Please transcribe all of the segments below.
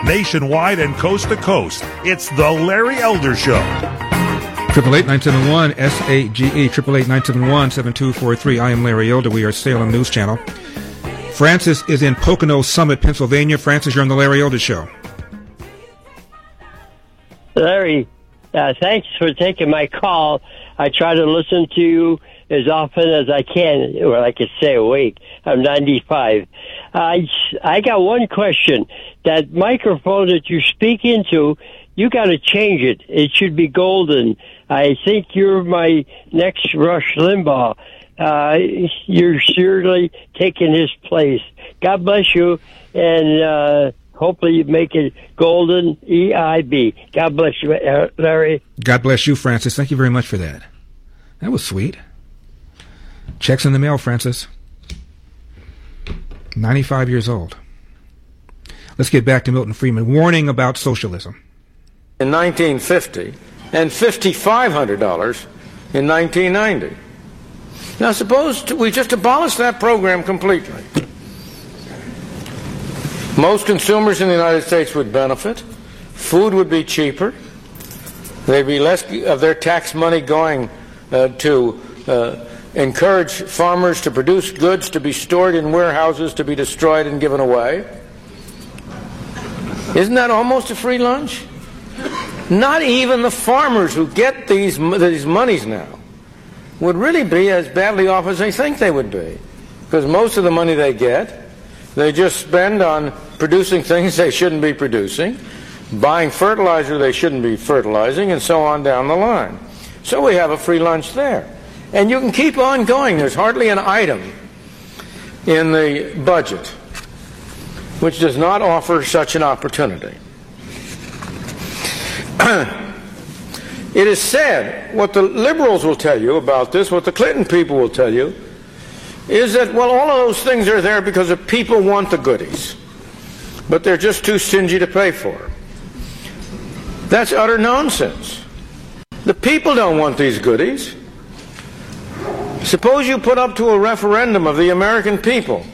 nationwide and coast to coast. It's the Larry Elder Show. 888-971-SAGE, 888-971-7243. I am Larry Elder. We are Salem News Channel. Francis is in Pocono Summit, Pennsylvania. Francis, you're on the Larry Elder Show. Larry, thanks for taking my call. I try to listen to you as often as I can, or I could say a week. I'm 95. I got one question. That microphone that you speak into, you got to change it. It should be golden. I think you're my next Rush Limbaugh. You're surely taking his place. God bless you, and hopefully you make it golden, EIB. God bless you, Larry. God bless you, Francis. Thank you very much for that. That was sweet. Checks in the mail, Francis. 95 years old. Let's get back to Milton Friedman. Warning about socialism. In 1950 and $5,500 in 1990. Now suppose we just abolish that program completely. Most consumers in the United States would benefit. Food would be cheaper. There'd be less of their tax money going to encourage farmers to produce goods to be stored in warehouses to be destroyed and given away. Isn't that almost a free lunch? Not even the farmers who get these monies now would really be as badly off as they think they would be, because most of the money they get, they just spend on producing things they shouldn't be producing, buying fertilizer they shouldn't be fertilizing, and so on down the line. So we have a free lunch there. And you can keep on going. There's hardly an item in the budget which does not offer such an opportunity. It is said, what the liberals will tell you about this, what the Clinton people will tell you, is that, well, all of those things are there because the people want the goodies, but they're just too stingy to pay for them. That's utter nonsense. The people don't want these goodies. Suppose you put up to a referendum of the American people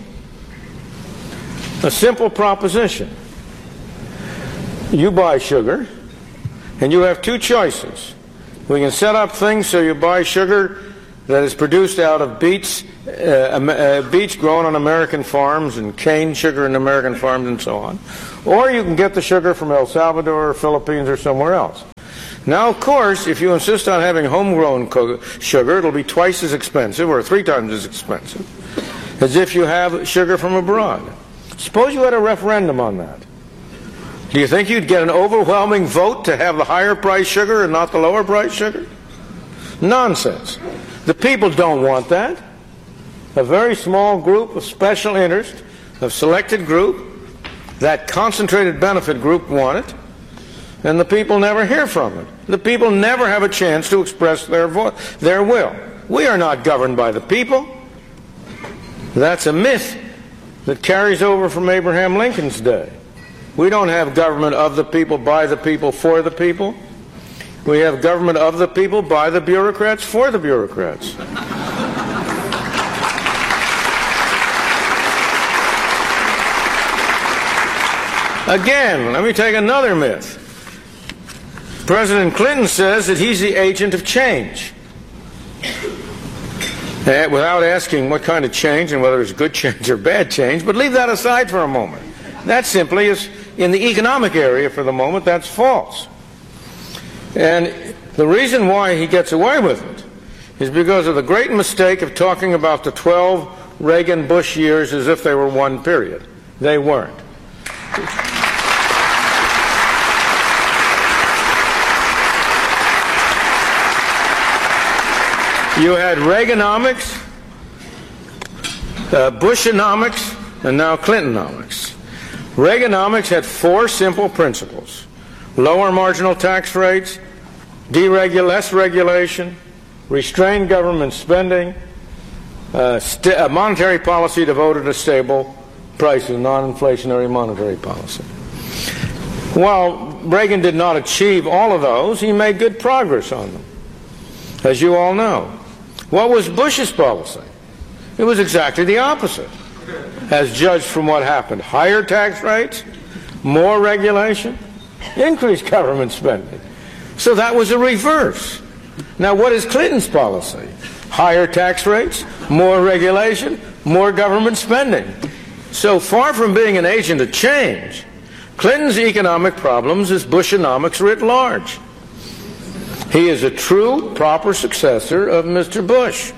a simple proposition. You buy sugar, and you have two choices. We can set up things so you buy sugar that is produced out of beets grown on American farms, and cane sugar in American farms, and so on. Or you can get the sugar from El Salvador or Philippines or somewhere else. Now, of course, if you insist on having homegrown sugar, it'll be twice as expensive or 3 times as expensive as if you have sugar from abroad. Suppose you had a referendum on that. Do you think you'd get an overwhelming vote to have the higher price sugar and not the lower price sugar? Nonsense. The people don't want that. A very small group of special interest, of selected group, that concentrated benefit group want it, and the people never hear from it. The people never have a chance to express their will. We are not governed by the people. That's a myth that carries over from Abraham Lincoln's day. We don't have government of the people, by the people, for the people. We have government of the people, by the bureaucrats, for the bureaucrats. Again, let me take another myth. President Clinton says that he's the agent of change. Without asking what kind of change and whether it's good change or bad change, but leave that aside for a moment. That simply is, in the economic area for the moment, that's false. And the reason why he gets away with it is because of the great mistake of talking about the 12 Reagan-Bush years as if they were one period. They weren't. You had Reaganomics, Bushonomics, and now Clintonomics. Reaganomics had 4 simple principles: lower marginal tax rates, less regulation, restrained government spending, a monetary policy devoted to stable prices, non-inflationary monetary policy. While Reagan did not achieve all of those, he made good progress on them, as you all know. What was Bush's policy? It was exactly the opposite, as judged from what happened. Higher tax rates, more regulation, increased government spending. So that was a reverse. Now, what is Clinton's policy? Higher tax rates, more regulation, more government spending. So far from being an agent of change, Clinton's economic problems is Bushonomics writ large. He is a true, proper successor of Mr. Bush.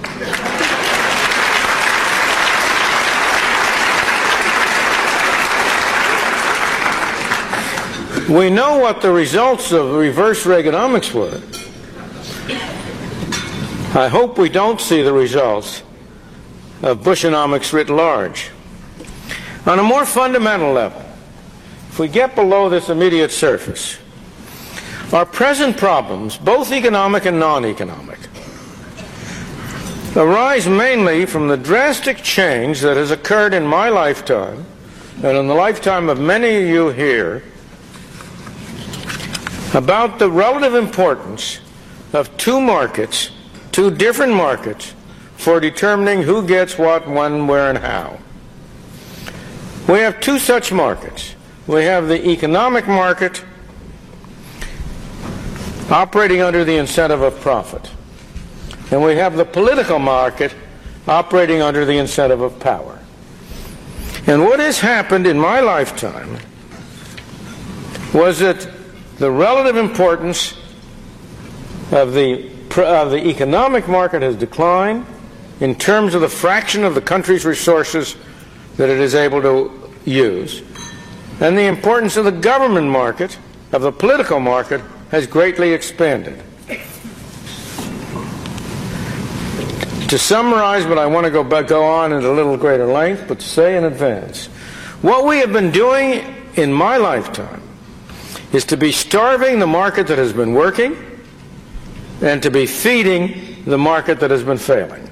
We know what the results of reverse Reaganomics were. I hope we don't see the results of Bushonomics writ large. On a more fundamental level, if we get below this immediate surface, our present problems, both economic and non-economic, arise mainly from the drastic change that has occurred in my lifetime and in the lifetime of many of you here about the relative importance of two markets, two different markets, for determining who gets what, when, where, and how. We have two such markets. We have the economic market operating under the incentive of profit, and we have the political market operating under the incentive of power. And what has happened in my lifetime was that the relative importance of the economic market has declined in terms of the fraction of the country's resources that it is able to use, and the importance of the government market, of the political market, has greatly expanded. To summarize, but I want to go on at a little greater length, but to say in advance, what we have been doing in my lifetime is to be starving the market that has been working and to be feeding the market that has been failing.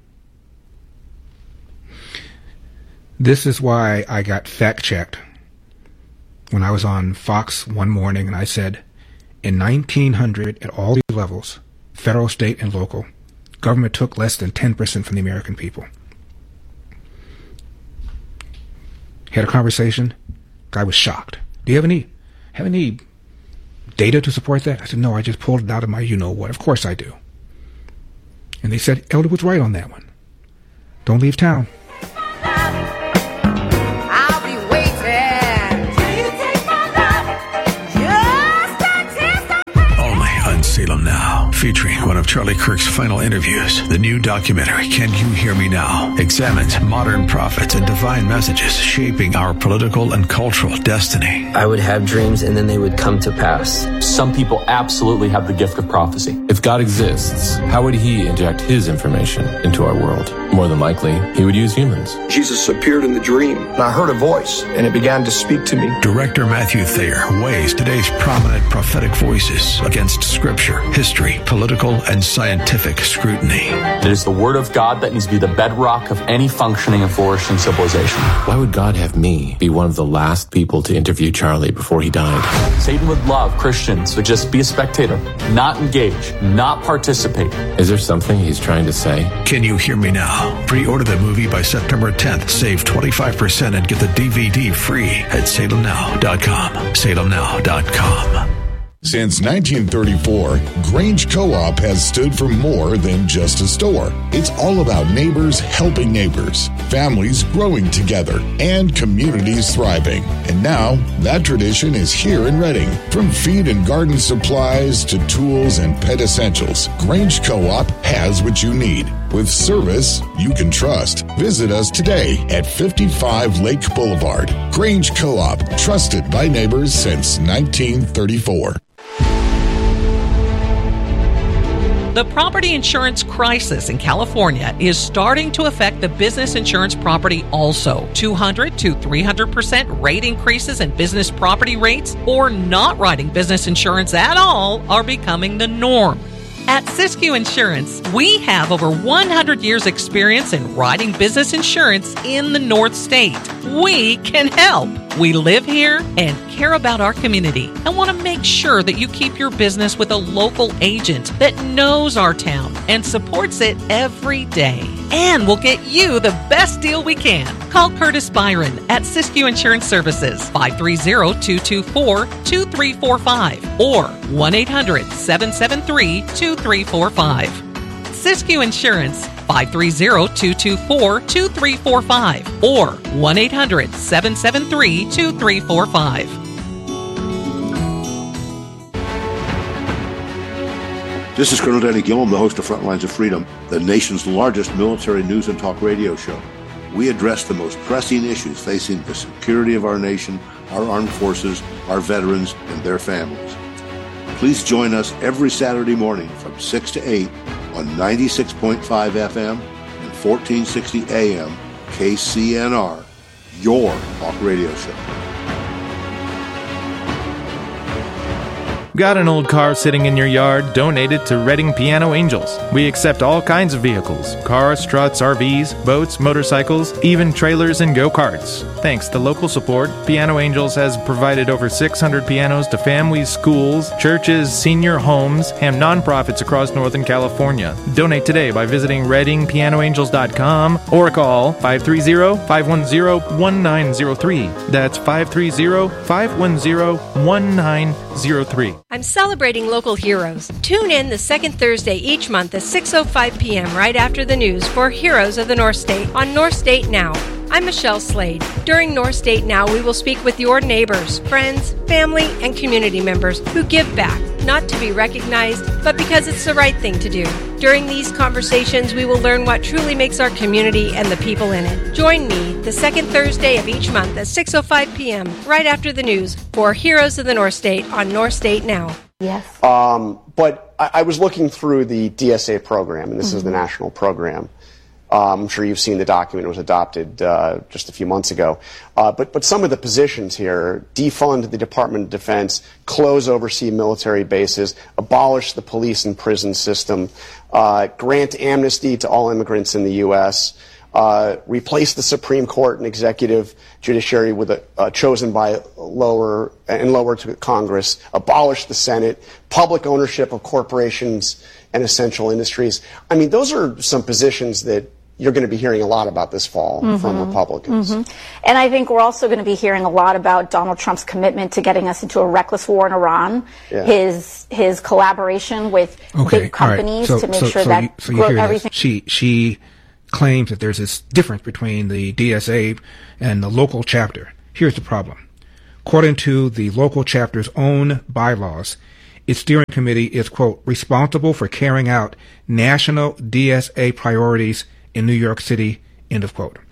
This is why I got fact-checked when I was on Fox one morning, and I said, in 1900, at all these levels, federal, state, and local, government took less than 10% from the American people. Had a conversation. Guy was shocked. Do you have any data to support that? I said, no, I just pulled it out of my you-know-what. Of course I do. And they said, Elder was right on that one. Don't leave town. I'll be waiting. Till you take my love. Just a taste of Only on Salem Now, featuring one of Charlie Kirk's final interviews. The new documentary, Can You Hear Me Now?, examines modern prophets and divine messages shaping our political and cultural destiny. I would have dreams and then they would come to pass. Some people absolutely have the gift of prophecy. If God exists, how would he inject his information into our world? More than likely, he would use humans. Jesus appeared in the dream, and I heard a voice, and it began to speak to me. Director Matthew Thayer weighs today's prominent prophetic voices against scripture, history, political, and scientific scrutiny. It is the word of God that needs to be the bedrock of any functioning and flourishing civilization. Why would God have me be one of the last people to interview Charlie before he died? Satan would love Christians to just be a spectator, not engage, not participate. Is there something he's trying to say? Can You Hear Me Now? Pre-order the movie by September 10th. Save 25% and get the DVD free at salemnow.com. salemnow.com. Since 1934, Grange Co-op has stood for more than just a store. It's all about neighbors helping neighbors, families growing together, and communities thriving. And now, that tradition is here in Reading. From feed and garden supplies to tools and pet essentials, Grange Co-op has what you need. With service you can trust. Visit us today at 55 Lake Boulevard. Grange Co-op, trusted by neighbors since 1934. The property insurance crisis in California is starting to affect the business insurance property also. 200 to 300% rate increases in business property rates or not writing business insurance at all are becoming the norm. At Siskiyou Insurance, we have over 100 years experience in writing business insurance in the North State. We can help. We live here and care about our community and want to make sure that you keep your business with a local agent that knows our town and supports it every day. And we'll get you the best deal we can. Call Curtis Byron at Siskiyou Insurance Services, 530-224-2345 or 1-800-773-2345. Siskiyou Insurance, 530-224-2345 or 1-800-773-2345. This is Colonel Danny Gillum, the host of Frontlines of Freedom, the nation's largest military news and talk radio show. We address the most pressing issues facing the security of our nation, our armed forces, our veterans, and their families. Please join us every Saturday morning from 6 to 8 on 96.5 FM and 1460 AM KCNR, your talk radio show. Got an old car sitting in your yard? Donate it to Reading Piano Angels. We accept all kinds of vehicles: cars, trucks, RVs, boats, motorcycles, even trailers and go-karts. Thanks to local support, Piano Angels has provided over 600 pianos to families, schools, churches, senior homes, and nonprofits across Northern California. Donate today by visiting readingpianoangels.com or call 530-510-1903. That's 530-510-1903. I'm celebrating local heroes. Tune in the second Thursday each month at 6:05 p.m. right after the news for Heroes of the North State on North State Now. I'm Michelle Slade. During North State Now, we will speak with your neighbors, friends, family, and community members who give back, not to be recognized, but because it's the right thing to do. During these conversations, we will learn what truly makes our community and the people in it. Join me the second Thursday of each month at 6:05 p.m. right after the news for Heroes of the North State on North State Now. Yes. But I was looking through the DSA program, and this is the national program. I'm sure you've seen the document. It was adopted just a few months ago. But some of the positions here: defund the Department of Defense, close overseas military bases, abolish the police and prison system, grant amnesty to all immigrants in the U.S., replace the Supreme Court and executive judiciary with a chosen by lower to Congress, abolish the Senate, public ownership of corporations and essential industries. I mean, those are some positions that you're going to be hearing a lot about this fall from Republicans. And I think we're also going to be hearing a lot about Donald Trump's commitment to getting us into a reckless war in Iran, his collaboration with big companies to make sure that everything... She claims that there's this difference between the DSA and the local chapter. Here's the problem. According to the local chapter's own bylaws, its steering committee is, quote, responsible for carrying out national DSA priorities in New York City, end of quote.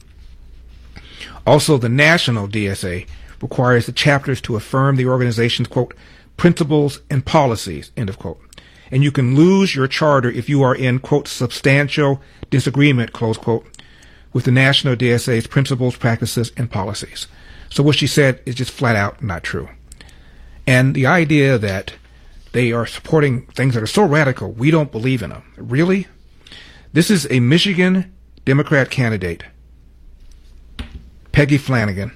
Also, the national DSA requires the chapters to affirm the organization's, quote, principles and policies, end of quote. And you can lose your charter if you are in, quote, substantial disagreement, close quote, with the national DSA's principles, practices, and policies. So what she said is just flat out not true. And the idea that they are supporting things that are so radical, we don't believe in them. Really? This is a Michigan Democrat candidate, Peggy Flanagan,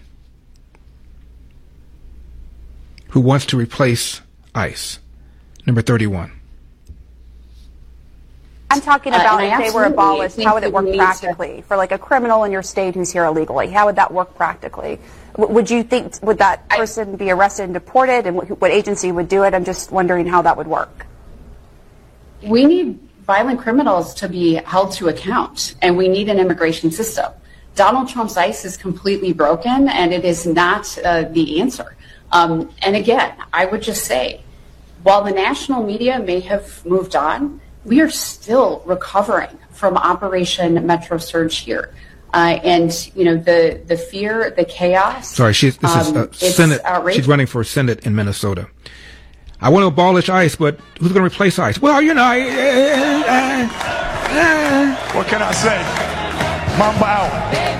who wants to replace ICE, number 31. I'm talking about if they were abolished, how would it work practically? For like a criminal in your state who's here illegally, how would that work practically? Would you think, would that person be arrested and deported, and what agency would do it? I'm just wondering how that would work. We need violent criminals to be held to account, and we need an immigration system. Donald Trump's ICE is completely broken, and it is not the answer. And again, I would just say, while the national media may have moved on, we are still recovering from Operation Metro Surge here. And, you know, the fear, the chaos. Sorry, this is Senate. Outrageous. She's running for Senate in Minnesota. I want to abolish ICE, but who's going to replace ICE? Well, you know, what can I say? Mamba out.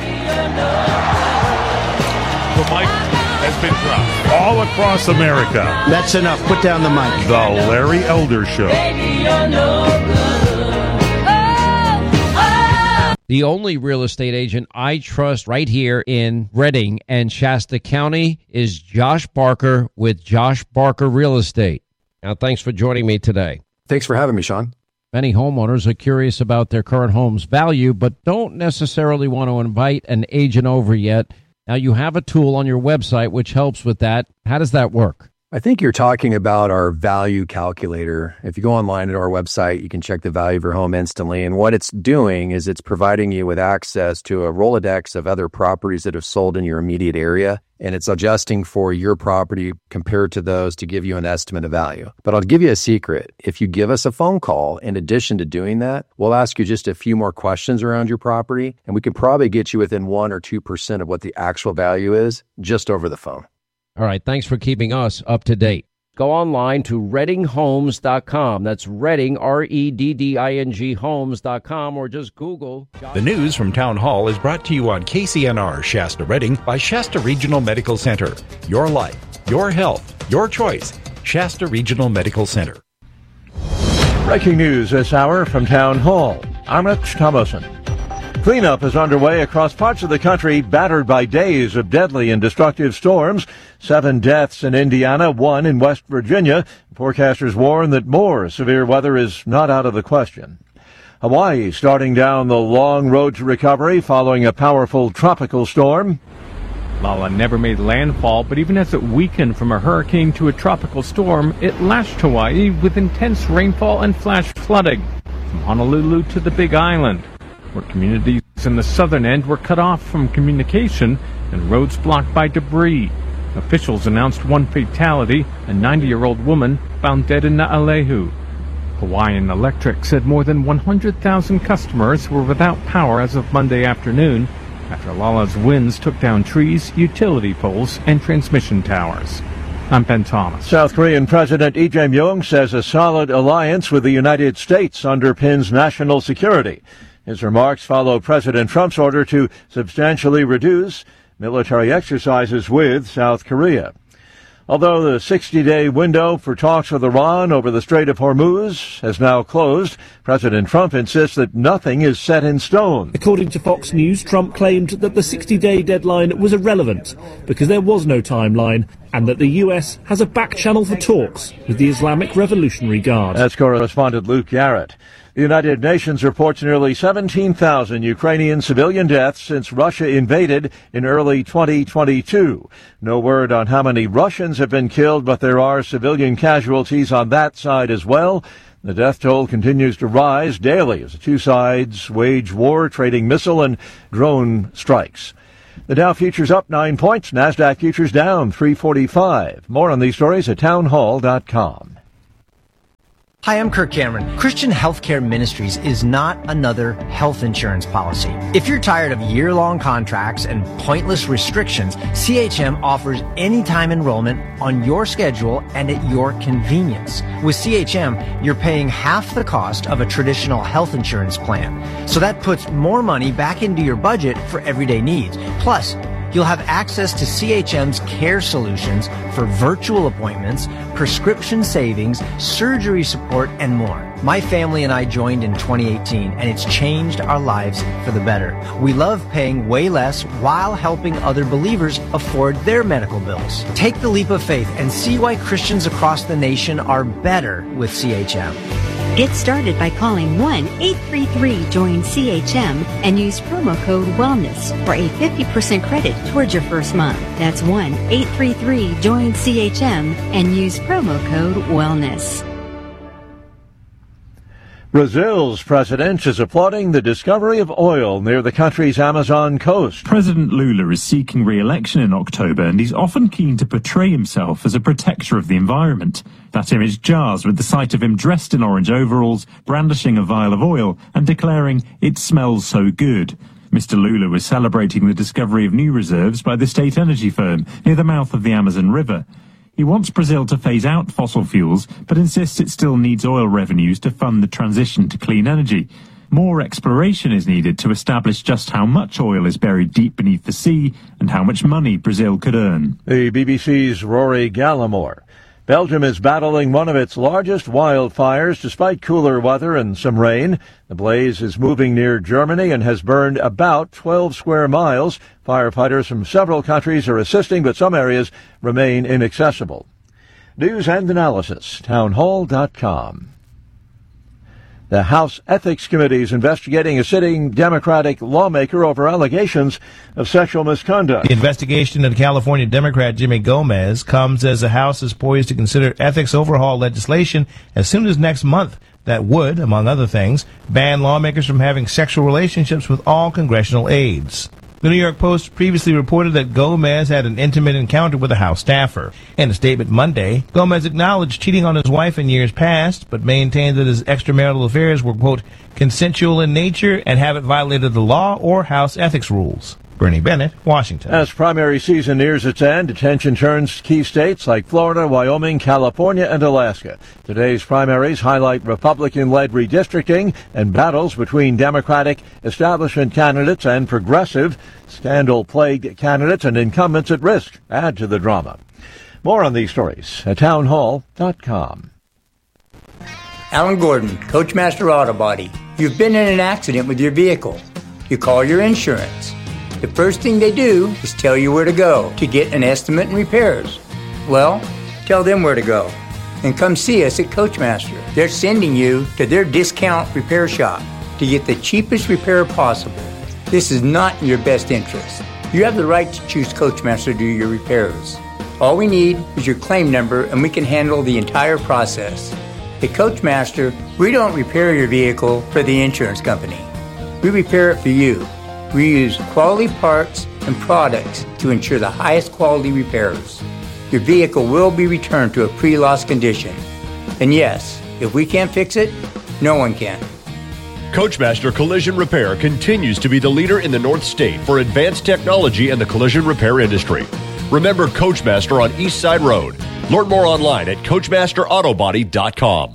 The mic has been dropped all across America. That's enough. Put down the mic. The Larry Elder Show. The only real estate agent I trust right here in Redding and Shasta County is Josh Barker with Josh Barker Real Estate. Now, thanks for joining me today. Thanks for having me, Sean. Many homeowners are curious about their current home's value, but don't necessarily want to invite an agent over yet. Now, you have a tool on your website which helps with that. How does that work? I think you're talking about our value calculator. If you go online at our website, you can check the value of your home instantly. And what it's doing is it's providing you with access to a Rolodex of other properties that have sold in your immediate area. And it's adjusting for your property compared to those to give you an estimate of value. But I'll give you a secret. If you give us a phone call, in addition to doing that, we'll ask you just a few more questions around your property, and we can probably get you within 1 or 2% of what the actual value is just over the phone. All right, thanks for keeping us up to date. Go online to ReddingHomes.com. That's Redding, REDDING Homes.com, or just Google. The news from Town Hall is brought to you on KCNR Shasta Redding by Shasta Regional Medical Center. Your life, your health, your choice. Shasta Regional Medical Center. Breaking news this hour from Town Hall. I'm Rich Thomason. Cleanup is underway across parts of the country battered by days of deadly and destructive storms. 7 deaths in Indiana, 1 in West Virginia. Forecasters warn that more severe weather is not out of the question. Hawaii starting down the long road to recovery following a powerful tropical storm. Lala never made landfall, but even as it weakened from a hurricane to a tropical storm, it lashed Hawaii with intense rainfall and flash flooding. From Honolulu to the Big Island, where communities in the southern end were cut off from communication and roads blocked by debris. Officials announced 1 fatality, a 90-year-old woman found dead in Naalehu. Hawaiian Electric said more than 100,000 customers were without power as of Monday afternoon after Lala's winds took down trees, utility poles, and transmission towers. I'm Ben Thomas. South Korean President Lee Jae-myung says a solid alliance with the United States underpins national security. His remarks follow President Trump's order to substantially reduce military exercises with South Korea. Although the 60-day window for talks with Iran over the Strait of Hormuz has now closed, President Trump insists that nothing is set in stone. According to Fox News, Trump claimed that the 60-day deadline was irrelevant because there was no timeline and that the U.S. has a back channel for talks with the Islamic Revolutionary Guard. That's correspondent Luke Garrett. The United Nations reports nearly 17,000 Ukrainian civilian deaths since Russia invaded in early 2022. No word on how many Russians have been killed, but there are civilian casualties on that side as well. The death toll continues to rise daily as the two sides wage war, trading missile and drone strikes. The Dow futures up 9 points, NASDAQ futures down 345. More on these stories at townhall.com. Hi, I'm Kirk Cameron. Christian Healthcare Ministries is not another health insurance policy. If you're tired of year-long contracts and pointless restrictions, CHM offers anytime enrollment on your schedule and at your convenience. With CHM, you're paying half the cost of a traditional health insurance plan. So that puts more money back into your budget for everyday needs. Plus, you'll have access to CHM's care solutions for virtual appointments, prescription savings, surgery support, and more. My family and I joined in 2018, and it's changed our lives for the better. We love paying way less while helping other believers afford their medical bills. Take the leap of faith and see why Christians across the nation are better with CHM. Get started by calling 1-833-JOIN-CHM and use promo code WELLNESS for a 50% credit towards your first month. That's 1-833-JOIN-CHM and use promo code WELLNESS. Brazil's president is applauding the discovery of oil near the country's Amazon coast. President Lula is seeking re-election in October, and he's often keen to portray himself as a protector of the environment. That image jars with the sight of him dressed in orange overalls, brandishing a vial of oil, and declaring, "It smells so good." Mr. Lula was celebrating the discovery of new reserves by the state energy firm near the mouth of the Amazon River. He wants Brazil to phase out fossil fuels, but insists it still needs oil revenues to fund the transition to clean energy. More exploration is needed to establish just how much oil is buried deep beneath the sea and how much money Brazil could earn. The BBC's Rory Gallimore. Belgium is battling one of its largest wildfires despite cooler weather and some rain. The blaze is moving near Germany and has burned about 12 square miles. Firefighters from several countries are assisting, but some areas remain inaccessible. News and analysis, townhall.com. The House Ethics Committee is investigating a sitting Democratic lawmaker over allegations of sexual misconduct. The investigation of California Democrat Jimmy Gomez comes as the House is poised to consider ethics overhaul legislation as soon as next month that would, among other things, ban lawmakers from having sexual relationships with all congressional aides. The New York Post previously reported that Gomez had an intimate encounter with a House staffer. In a statement Monday, Gomez acknowledged cheating on his wife in years past, but maintained that his extramarital affairs were, quote, consensual in nature and haven't violated the law or House ethics rules. Bernie Bennett, Washington. As primary season nears its end, attention turns to key states like Florida, Wyoming, California, and Alaska. Today's primaries highlight Republican-led redistricting and battles between Democratic establishment candidates and progressive, scandal-plagued candidates and incumbents at risk. Add to the drama. More on these stories at townhall.com. Alan Gordon, Coachmaster Auto Body. You've been in an accident with your vehicle. You call your insurance. The first thing they do is tell you where to go to get an estimate and repairs. Well, tell them where to go. And come see us at Coachmaster. They're sending you to their discount repair shop to get the cheapest repair possible. This is not in your best interest. You have the right to choose Coachmaster to do your repairs. All we need is your claim number and we can handle the entire process. At Coachmaster, we don't repair your vehicle for the insurance company. We repair it for you. We use quality parts and products to ensure the highest quality repairs. Your vehicle will be returned to a pre-loss condition. And yes, if we can't fix it, no one can. Coachmaster Collision Repair continues to be the leader in the North State for advanced technology and the collision repair industry. Remember Coachmaster on East Side Road. Learn more online at CoachmasterAutobody.com.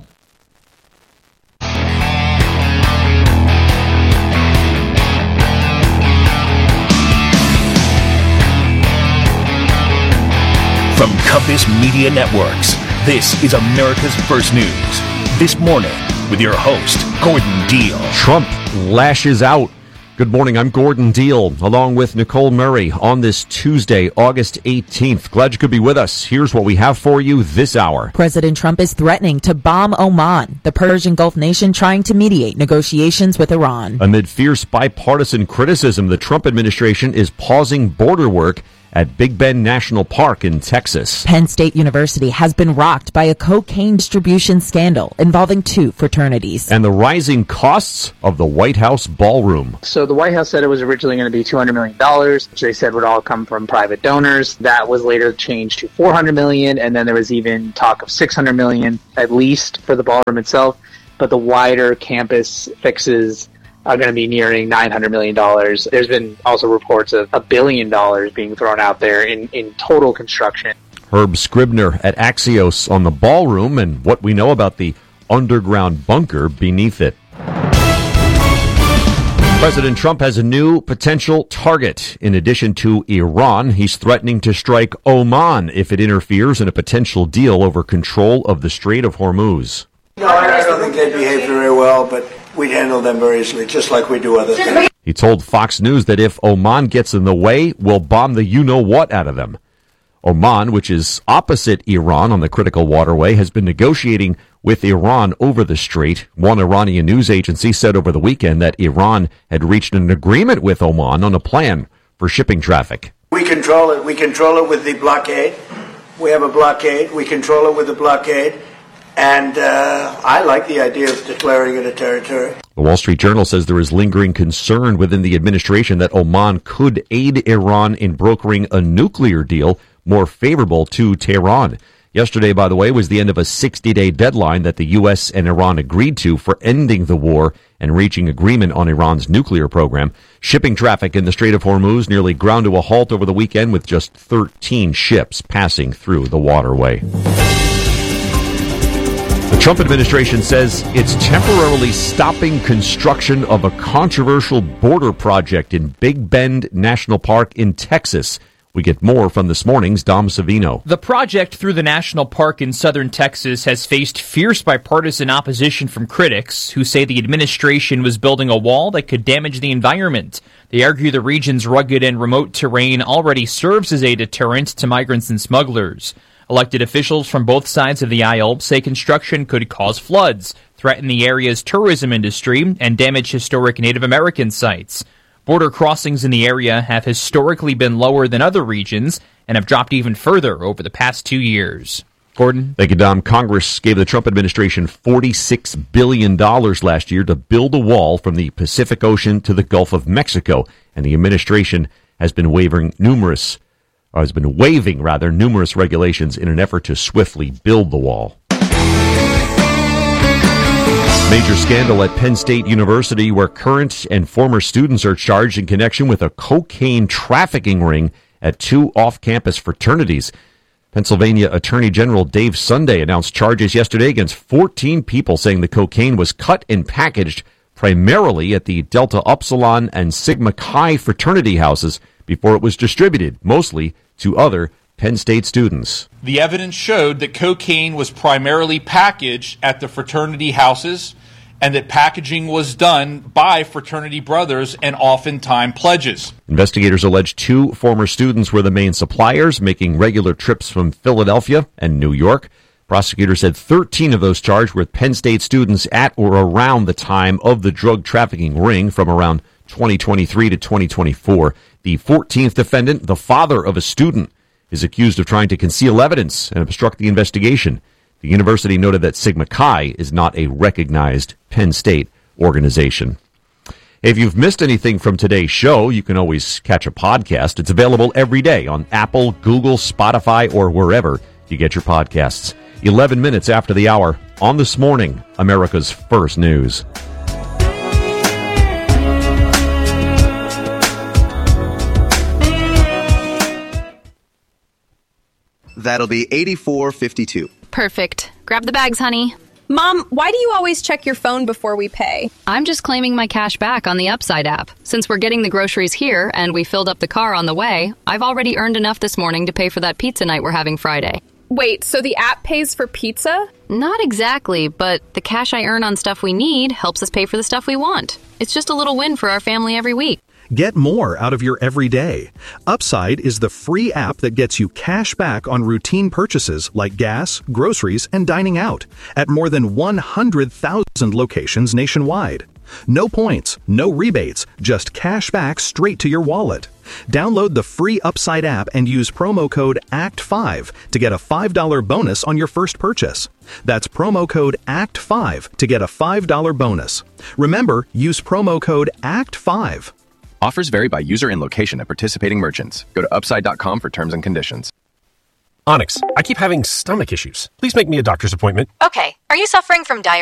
From Compass Media Networks, this is America's First News. This morning, with your host, Gordon Deal. Trump lashes out. Good morning, I'm Gordon Deal, along with Nicole Murray on this Tuesday, August 18th. Glad you could be with us. Here's what we have for you this hour. President Trump is threatening to bomb Oman, the Persian Gulf nation trying to mediate negotiations with Iran. Amid fierce bipartisan criticism, the Trump administration is pausing border work at Big Bend National Park in Texas. Penn State University has been rocked by a cocaine distribution scandal involving two fraternities. And the rising costs of the White House ballroom. So the White House said it was originally going to be $200 million, which they said would all come from private donors. That was later changed to $400 million, and then there was even talk of $600 million at least for the ballroom itself. But the wider campus fixes are going to be nearing $900 million. There's been also reports of $1 billion being thrown out there in total construction. Herb Scribner at Axios on the ballroom and what we know about the underground bunker beneath it. President Trump has a new potential target. In addition to Iran, he's threatening to strike Oman if it interferes in a potential deal over control of the Strait of Hormuz. No, I don't think they behave very well, but we'd handle them very easily, just like we do other things. He told Fox News that if Oman gets in the way, we'll bomb the you-know-what out of them. Oman, which is opposite Iran on the critical waterway, has been negotiating with Iran over the strait. One Iranian news agency said over the weekend that Iran had reached an agreement with Oman on a plan for shipping traffic. We control it. We control it with the blockade. We have a blockade. We control it with the blockade. And I like the idea of declaring it a territory. The Wall Street Journal says there is lingering concern within the administration that Oman could aid Iran in brokering a nuclear deal more favorable to Tehran. Yesterday, by the way, was the end of a 60-day deadline that the U.S. and Iran agreed to for ending the war and reaching agreement on Iran's nuclear program. Shipping traffic in the Strait of Hormuz nearly ground to a halt over the weekend with just 13 ships passing through the waterway. The Trump administration says it's temporarily stopping construction of a controversial border project in Big Bend National Park in Texas, We get more from this morning's Dom Savino. The project through the national park in southern Texas has faced fierce bipartisan opposition from critics who say the administration was building a wall that could damage the environment. They argue the region's rugged and remote terrain already serves as a deterrent to migrants and smugglers. Elected officials from both sides of the aisle say construction could cause floods, threaten the area's tourism industry, and damage historic Native American sites. Border crossings in the area have historically been lower than other regions and have dropped even further over the past 2 years. Gordon? Thank you, Dom. Congress gave the Trump administration $46 billion last year to build a wall from the Pacific Ocean to the Gulf of Mexico, and the administration has been waiving numerous regulations in an effort to swiftly build the wall. Major scandal at Penn State University where current and former students are charged in connection with a cocaine trafficking ring at 2 off-campus fraternities. Pennsylvania Attorney General Dave Sunday announced charges yesterday against 14 people, saying the cocaine was cut and packaged primarily at the Delta Upsilon and Sigma Chi fraternity houses before it was distributed, mostly to other Penn State students. The evidence showed that cocaine was primarily packaged at the fraternity houses and that packaging was done by fraternity brothers and oftentimes pledges. Investigators allege 2 former students were the main suppliers, making regular trips from Philadelphia and New York. Prosecutors said 13 of those charged were Penn State students at or around the time of the drug trafficking ring from around 2023 to 2024. The 14th defendant, the father of a student, is accused of trying to conceal evidence and obstruct the investigation. The university noted that Sigma Chi is not a recognized Penn State organization. If you've missed anything from today's show, you can always catch a podcast. It's available every day on Apple, Google, Spotify, or wherever you get your podcasts. 11 minutes after the hour on This Morning, America's First News. That'll be $84.52. Perfect. Grab the bags, honey. Mom, why do you always check your phone before we pay? I'm just claiming my cash back on the Upside app. Since we're getting the groceries here and we filled up the car on the way, I've already earned enough this morning to pay for that pizza night we're having Friday. Wait, so the app pays for pizza? Not exactly, but the cash I earn on stuff we need helps us pay for the stuff we want. It's just a little win for our family every week. Get more out of your everyday. Upside is the free app that gets you cash back on routine purchases like gas, groceries, and dining out at more than 100,000 locations nationwide. No points, no rebates, just cash back straight to your wallet. Download the free Upside app and use promo code ACT5 to get a $5 bonus on your first purchase. That's promo code ACT5 to get a $5 bonus. Remember, use promo code ACT5. Offers vary by user and location at participating merchants. Go to upside.com for terms and conditions. Onyx, I keep having stomach issues. Please make me a doctor's appointment. Okay. Are you suffering from diarrhea?